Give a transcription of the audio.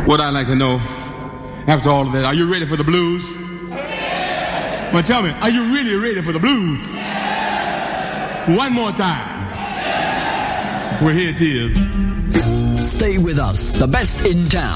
What I'd like to know, after all of that, are you ready for the blues? Well, tell me, are you really ready for the blues? One more time. Well, here it is. Stay with us, the best in town.